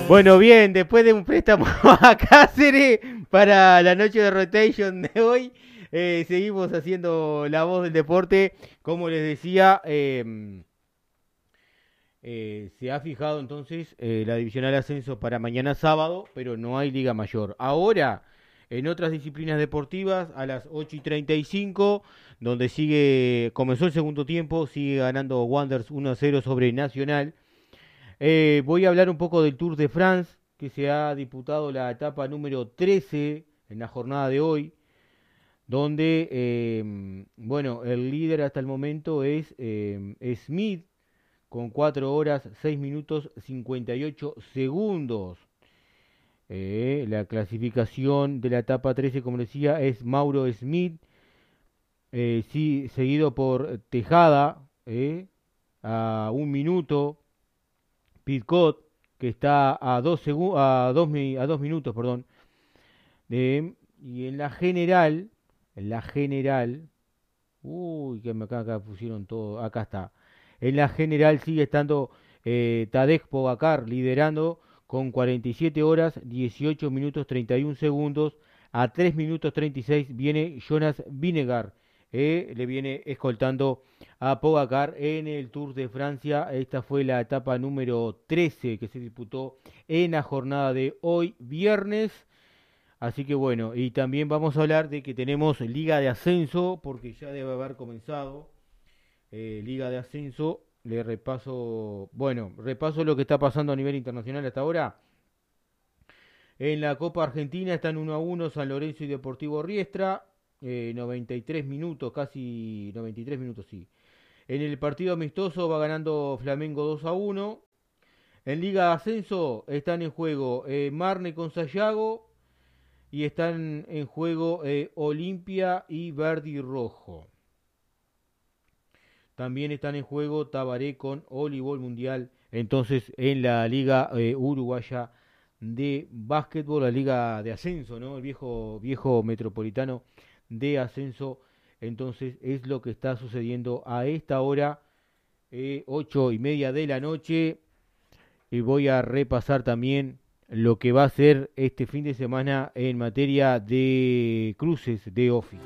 Bueno, bien, después de un préstamo a Cáceres para la noche de rotation de hoy, seguimos haciendo la voz del deporte. Como les decía, se ha fijado entonces la divisional ascenso para mañana sábado, pero no hay Liga Mayor. Ahora, en otras disciplinas deportivas, a las 8:35, donde comenzó el segundo tiempo, sigue ganando Wanderers 1-0 sobre Nacional. Voy a hablar un poco del Tour de France, que se ha disputado la etapa número 13 en la jornada de hoy, donde, bueno, el líder hasta el momento es Smith, con 4 horas, 6 minutos, 58 segundos. La clasificación de la etapa 13, como decía, es Mauro Smith, sí, seguido por Tejada, a 1 minuto. Pitcott, que está a 2 minutos, perdón. Y en la general, uy, que acá pusieron todo, acá está. En la general sigue estando Tadej Pogacar liderando con 47 horas, 18 minutos, 31 segundos. A 3 minutos 36 viene Jonas Vinegar. Le viene escoltando a Pogacar en el Tour de Francia. Esta fue la etapa número 13 que se disputó en la jornada de hoy, viernes. Así que bueno, y también vamos a hablar de que tenemos Liga de Ascenso, porque ya debe haber comenzado Liga de Ascenso. Le repaso, bueno, repaso lo que está pasando a nivel internacional hasta ahora. En la Copa Argentina están 1-1 San Lorenzo y Deportivo Riestra, 93 minutos, casi 93 minutos, sí. En el partido amistoso va ganando Flamengo 2-1. En Liga de Ascenso están en juego Marne con Sayago y están en juego Olimpia y Verdi Rojo. También están en juego Tabaré con Voleibol Mundial. Entonces, en la Liga Uruguaya de Básquetbol, la Liga de Ascenso, ¿no? El viejo metropolitano de Ascenso. Entonces, es lo que está sucediendo a esta hora, 8:30 de la noche. Y voy a repasar también lo que va a ser este fin de semana en materia de cruces de ofi.